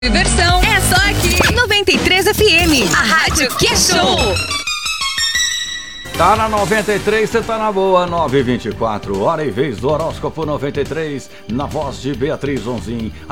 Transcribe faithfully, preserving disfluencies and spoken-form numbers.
Diversão é só aqui. noventa e três F M, a rádio que é show. Tá na noventa e três, você tá na boa. nove e vinte e quatro, hora e vez do horóscopo noventa e três, na voz de Beatriz Onzin.